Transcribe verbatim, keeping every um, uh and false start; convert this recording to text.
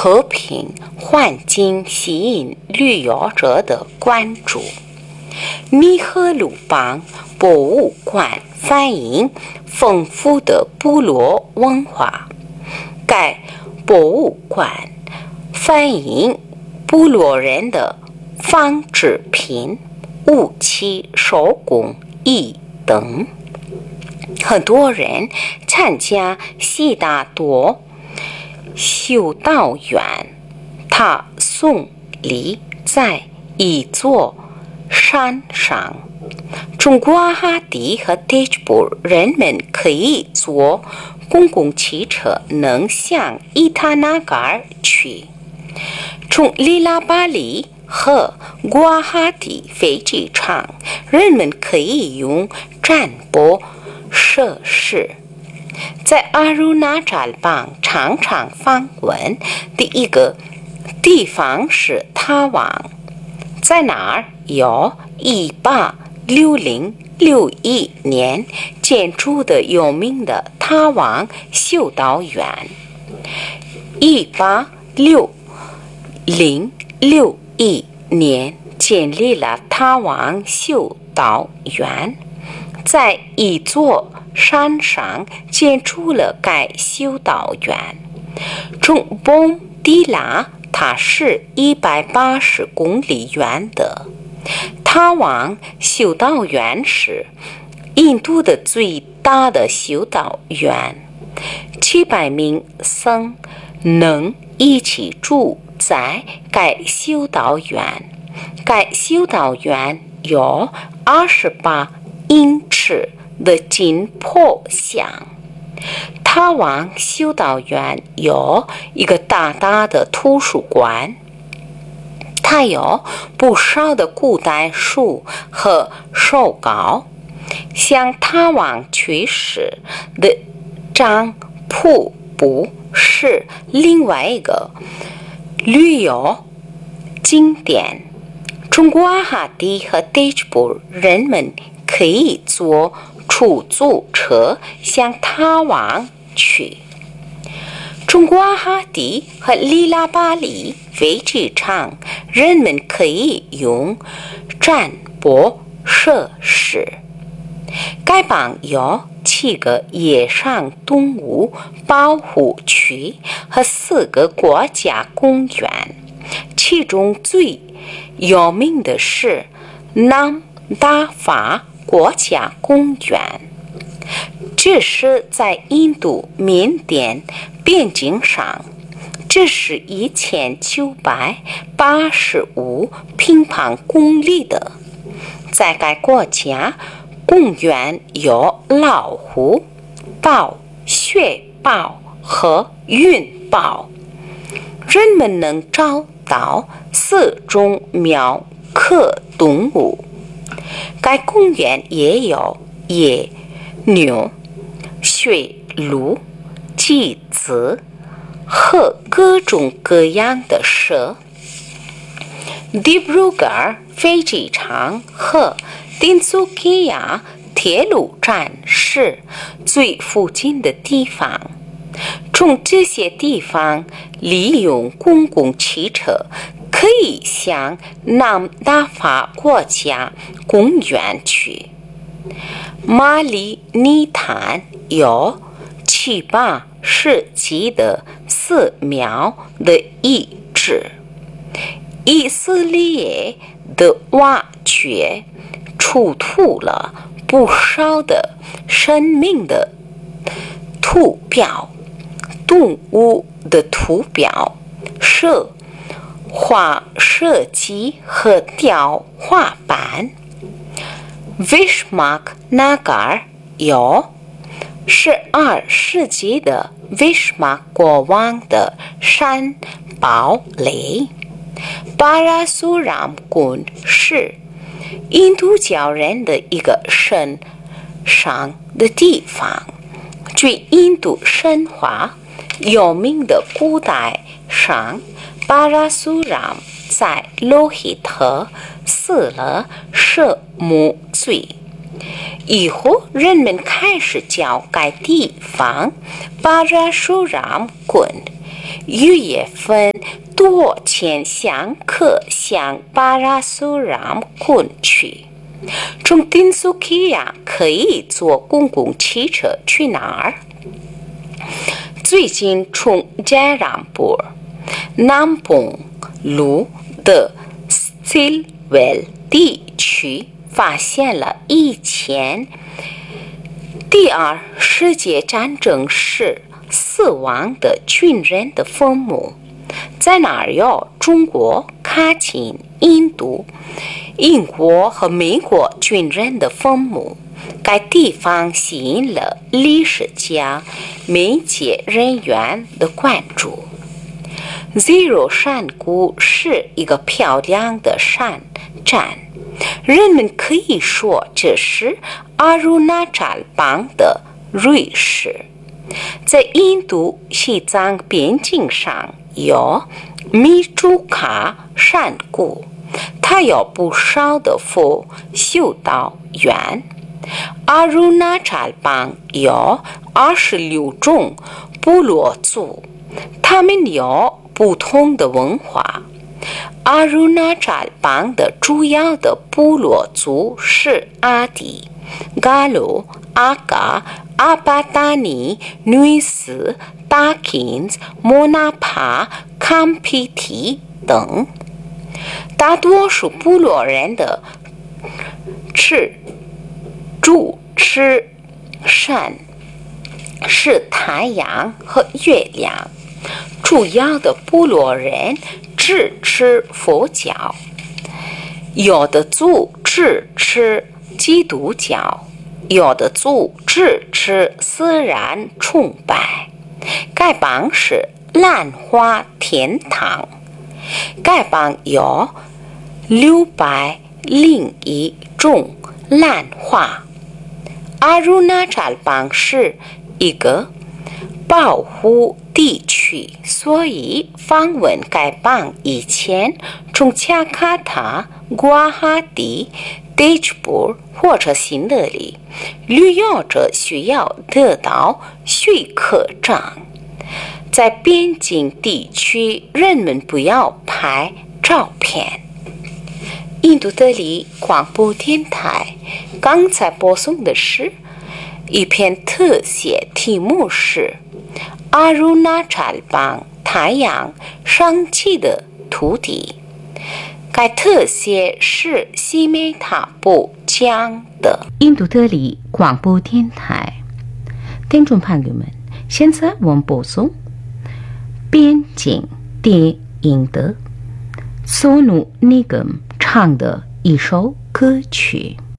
和平环境吸引旅游者的关注。密赫鲁邦博物馆反映丰富的部落文化。该博物馆反映部落人的纺织品、武器、手工艺等。很多人参加悉达多修道院，他耸立在一座山上。从瓜哈蒂和迪吉布人们可以坐公共汽车能向伊塔纳嘎尔去。从里拉巴里和瓜哈蒂飞机场，人们可以用转播设施。在阿鲁纳扎尔邦常常访问的一个地方是塔旺，在那儿有一八六零六一年建筑的有名的塔旺修道院。一八六零六一年建立了塔旺修道院，在一座山上建筑了该修道院。从蹦迪拉，它是一百八十公里远的。塔旺修道院是印度的最大的修道院，七百名僧能一起住在该修道院。该修道院有二十八英尺的金坡像。塔旺修道院有一个大大的图书馆，它有不少的古代书和手稿。像塔旺去世的张瀑布是另外一个旅游景点。从瓜哈蒂和迪吉布人们可以坐出租车向塔旺去。从瓜哈蒂和里拉巴里飞机场，人们可以用转播设施。该邦有七个野生动物保护区和四个国家公园，其中最有名的是南达法国家公园。这是在印度缅甸边境上，这是一千九百八十五平方公里的。在该国家公园有老虎、豹、雪豹和云豹，人们能找到四种苗科动物。该公园也有野牛、驯鹿、麂子和各种各样的蛇。迪布鲁格尔飞机场和丁苏基亚铁路站是最附近的地方。从这些地方利用公共汽车可以向南达法国家公园去。马里尼坦有七八世纪的寺庙的遗址。以色列的挖掘出土了不少的生命的图表、动物的图表、射画设计和雕花板。Vishmak Nagar 有十二世纪的 Vishmak 国王的山堡垒。巴拉苏ram宫是印度教人的一个神圣的地方。据印度神话有名的古代上巴拉苏 ram 在罗希特死了是母罪。以后人们开始叫该地方巴拉苏 ram 宫， 六月份多千香客向巴拉苏ram滚去。从丁苏基亚可以坐公共汽车去哪儿？最近从加朗布南崩路的 Stilwell 地区发现了以前第二世界战争时死亡的军人的坟墓。在那儿有中国、卡钦、印度、英国和美国军人的坟墓。该地方吸引了历史家、媒介人员的关注。Zero 山谷是一个漂亮的山站，人们可以说这是阿鲁纳扎尔邦的瑞士。在印度西藏边境上有米珠卡山谷，它有不少的佛修道院。阿鲁纳扎尔邦有二十六种部落族，他们有不同的文化。阿鲁纳扎尔邦的主要的部落族是阿迪、嘎鲁、阿嘎、阿巴达尼、女斯、达金斯、莫纳帕、坎皮提等。大多数部落人的吃主吃山是太阳和月亮，主要的部落人只吃佛教，有的族只吃基督教，有的族只吃自然崇拜。该邦是兰花天堂，该邦有六百零一种兰花。阿鲁纳扎尔邦是一个保护地区，所以访问该邦以前，从加卡塔、瓜哈蒂、迪吉布或者新德里，旅游者需要得到许可证。在边境地区，人们不要拍照片。印度德里广播电台刚才播送的是一篇特写，题目是阿鲁纳扎尔邦太阳升起的土地。该特写是西美塔布讲的。印度德里广播电台听众朋友们，现在我们播送边境电影的索努尼格姆唱的一首歌曲。